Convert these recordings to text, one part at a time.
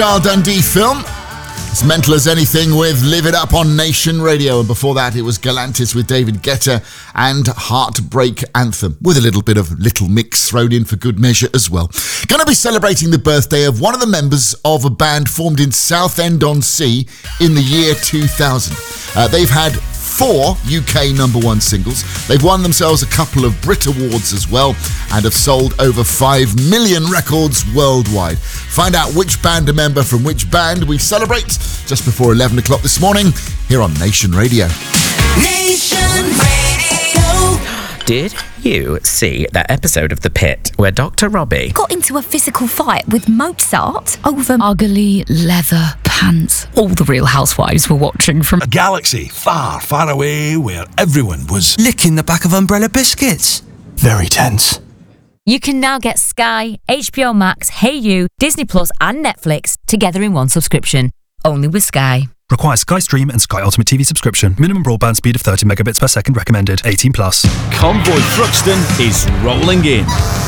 Dundee film. It's Mental as Anything with Live It Up on Nation Radio, and before that it was Galantis with David Guetta and Heartbreak Anthem, with a little bit of Little Mix thrown in for good measure as well. Going to be celebrating the birthday of one of the members of a band formed in Southend-on-Sea in the year 2000. They've had 4 UK number 1 singles. They've won themselves a couple of Brit Awards as well, and have sold over 5 million records worldwide. Find out which band a member from which band we celebrate just before 11 o'clock this morning here on Nation Radio. Nation Radio. Did you see that episode of The Pit where Dr. Robbie got into a physical fight with Mozart over ugly leather pants? All the Real Housewives were watching from a galaxy far, far away where everyone was licking the back of umbrella biscuits? Very tense. You can now get Sky, HBO Max, Hey You, Disney Plus and Netflix together in one subscription. Only with Sky. Requires Sky Stream and Sky Ultimate TV subscription. Minimum broadband speed of 30 megabits per second recommended. 18+. Convoy Thruxton is rolling in.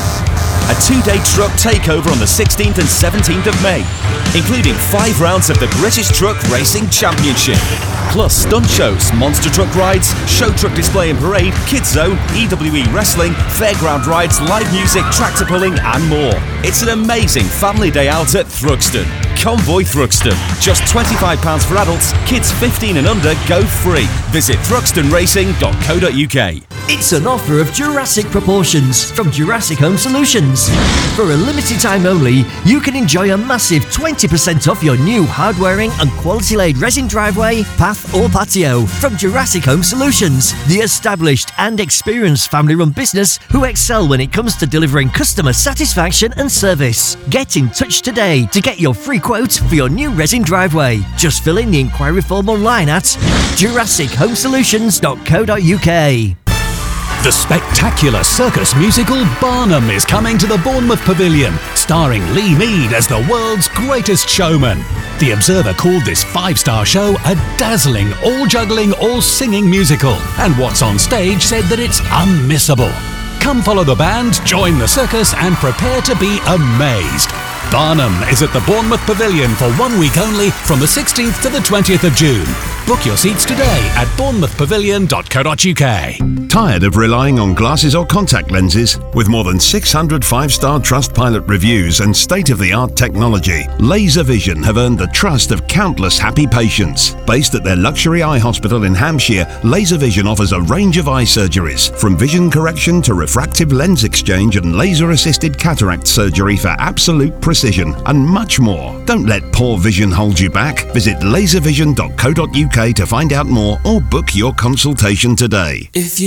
A 2-day truck takeover on the 16th and 17th of May, including 5 rounds of the British Truck Racing Championship, plus stunt shows, monster truck rides, show truck display and parade, kids zone, EWE wrestling, fairground rides, live music, tractor pulling and more. It's an amazing family day out at Thruxton. Convoy Thruxton. Just £25 for adults, kids 15 and under go free. Visit thruxtonracing.co.uk. It's an offer of Jurassic proportions from Jurassic Home Solutions. For a limited time only, you can enjoy a massive 20% off your new hard-wearing and quality-laid resin driveway, path or patio from Jurassic Home Solutions, the established and experienced family-run business who excel when it comes to delivering customer satisfaction and service. Get in touch today to get your free quote for your new resin driveway. Just fill in the inquiry form online at jurassichomesolutions.co.uk. The spectacular circus musical Barnum is coming to the Bournemouth Pavilion, starring Lee Mead as the world's greatest showman. The Observer called this 5-star show a dazzling, all-juggling, all-singing musical, and what's on stage said that it's unmissable. Come follow the band, join the circus, and prepare to be amazed. Barnum is at the Bournemouth Pavilion for 1 week only from the 16th to the 20th of June. Book your seats today at bournemouthpavilion.co.uk. Tired of relying on glasses or contact lenses? With more than 600 5-star Trustpilot reviews and state-of-the-art technology, LaserVision have earned the trust of countless happy patients. Based at their luxury eye hospital in Hampshire, LaserVision offers a range of eye surgeries, from vision correction to refractive lens exchange and laser-assisted cataract surgery for absolute precision, and much more. Don't let poor vision hold you back. Visit laservision.co.uk to find out more or book your consultation today. If you